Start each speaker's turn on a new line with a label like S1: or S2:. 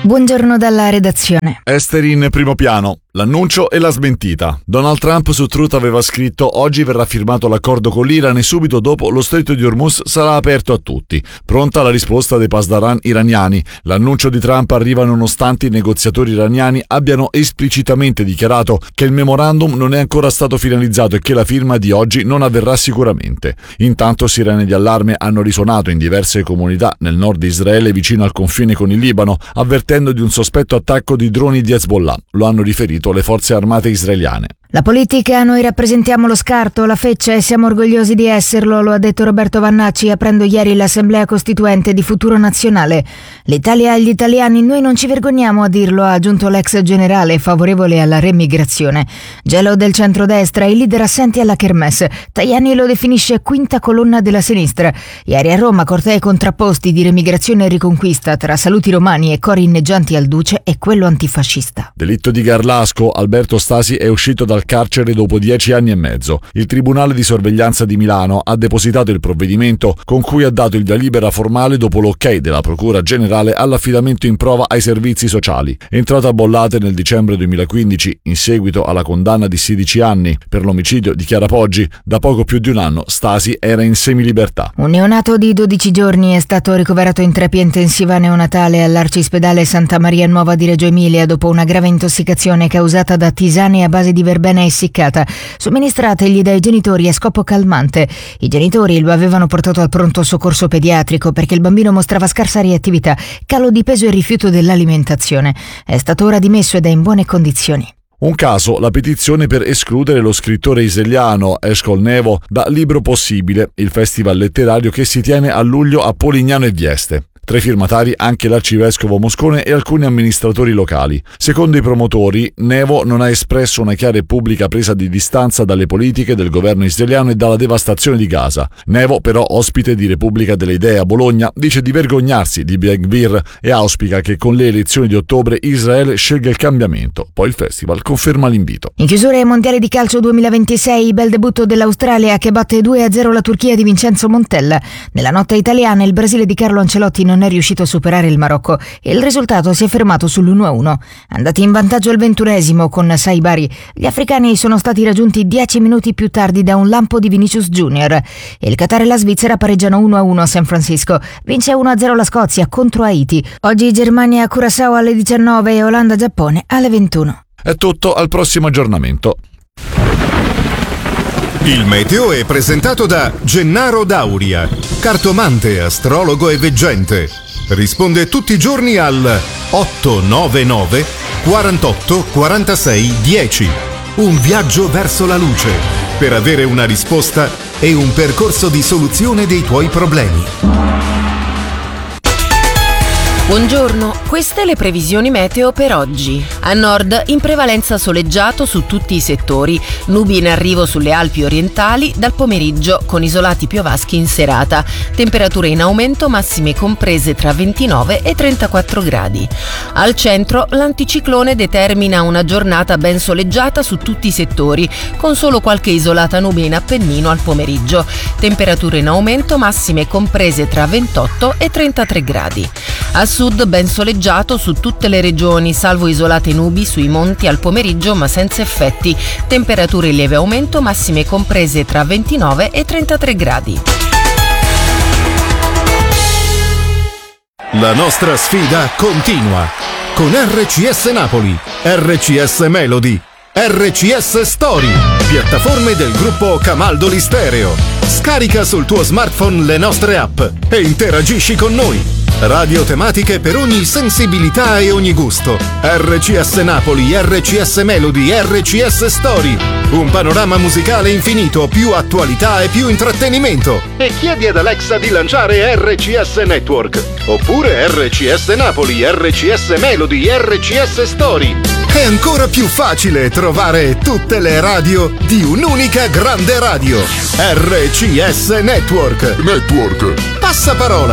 S1: Buongiorno dalla redazione.
S2: Esteri in primo piano. L'annuncio e la smentita. Donald Trump su Truth aveva scritto: oggi verrà firmato l'accordo con l'Iran e subito dopo lo stretto di Hormuz sarà aperto a tutti. Pronta la risposta dei pasdaran iraniani. L'annuncio di Trump arriva nonostante i negoziatori iraniani abbiano esplicitamente dichiarato che il memorandum non è ancora stato finalizzato e che la firma di oggi non avverrà sicuramente. Intanto sirene di allarme hanno risuonato in diverse comunità nel nord di Israele vicino al confine con il Libano, avvertendo di un sospetto attacco di droni di Hezbollah. Lo hanno riferito le forze armate israeliane.
S1: La politica, noi rappresentiamo lo scarto, la feccia e siamo orgogliosi di esserlo, lo ha detto Roberto Vannacci aprendo ieri l'Assemblea Costituente di Futuro Nazionale. L'Italia e gli italiani, noi non ci vergogniamo a dirlo, ha aggiunto l'ex generale favorevole alla remigrazione. Gelo del centrodestra, i leader assenti alla kermesse. Tajani lo definisce quinta colonna della sinistra. Ieri a Roma cortei contrapposti di remigrazione e riconquista tra saluti romani e cori inneggianti al duce e quello antifascista.
S2: Delitto di Garlasco, Alberto Stasi è uscito dal carcere dopo 10 anni e mezzo. Il Tribunale di Sorveglianza di Milano ha depositato il provvedimento con cui ha dato il via libera formale dopo l'ok della Procura Generale all'affidamento in prova ai servizi sociali. Entrato a Bollate nel dicembre 2015 in seguito alla condanna di 16 anni per l'omicidio di Chiara Poggi, da poco più di un anno Stasi era in semilibertà.
S1: Un neonato di 12 giorni è stato ricoverato in terapia intensiva neonatale all'Arcispedale Santa Maria Nuova di Reggio Emilia dopo una grave intossicazione causata da tisane a base di verbena essiccata, somministrategli dai genitori a scopo calmante. I genitori lo avevano portato al pronto soccorso pediatrico perché il bambino mostrava scarsa reattività, calo di peso e rifiuto dell'alimentazione. È stato ora dimesso ed è in buone condizioni.
S2: Un caso, la petizione per escludere lo scrittore israeliano Eshkol Nevo da Libro Possibile, il festival letterario che si tiene a luglio a Polignano e Vieste. Tra i firmatari anche l'arcivescovo Moscone e alcuni amministratori locali. Secondo i promotori, Nevo non ha espresso una chiara e pubblica presa di distanza dalle politiche del governo israeliano e dalla devastazione di Gaza. Nevo, però, ospite di Repubblica delle Idee a Bologna, dice di vergognarsi di Ben Gvir e auspica che con le elezioni di ottobre Israele scelga il cambiamento. Poi il festival conferma l'invito.
S1: In chiusura ai mondiali di calcio 2026, bel debutto dell'Australia che batte 2-0 la Turchia di Vincenzo Montella. Nella notte italiana il Brasile di Carlo Ancelotti non è riuscito a superare il Marocco e il risultato si è fermato sull'1-1. Andati in vantaggio al 21esimo con Saibari, gli africani sono stati raggiunti 10 minuti più tardi da un lampo di Vinicius Junior. Il Qatar e la Svizzera pareggiano 1-1 a San Francisco. Vince 1-0 la Scozia contro Haiti. Oggi Germania Curaçao alle 19 e Olanda-Giappone alle 21.
S2: È tutto, al prossimo aggiornamento.
S3: Il meteo è presentato da Gennaro Dauria, cartomante, astrologo e veggente. Risponde tutti i giorni al 899 48 46 10. Un viaggio verso la luce per avere una risposta e un percorso di soluzione dei tuoi problemi.
S4: Buongiorno, queste le previsioni meteo per oggi. A nord in prevalenza soleggiato su tutti i settori, nubi in arrivo sulle Alpi orientali dal pomeriggio con isolati piovaschi in serata, temperature in aumento massime comprese tra 29 e 34 gradi. Al centro l'anticiclone determina una giornata ben soleggiata su tutti i settori, con solo qualche isolata nube in Appennino al pomeriggio, temperature in aumento massime comprese tra 28 e 33 gradi. A sud ben soleggiato su tutte le regioni, salvo isolate nubi sui monti al pomeriggio ma senza effetti. Temperature in lieve aumento, massime comprese tra 29 e 33 gradi.
S3: La nostra sfida continua con RCS Napoli, RCS Melody, RCS Story, piattaforme del gruppo Camaldoli Stereo. Scarica sul tuo smartphone le nostre app e interagisci con noi. Radio tematiche per ogni sensibilità e ogni gusto. RCS Napoli, RCS Melody, RCS Story. Un panorama musicale infinito, più attualità e più intrattenimento. E chiedi ad Alexa di lanciare RCS Network. Oppure RCS Napoli, RCS Melody, RCS Story. È ancora più facile trovare tutte le radio di un'unica grande radio. RCS Network. Passaparola.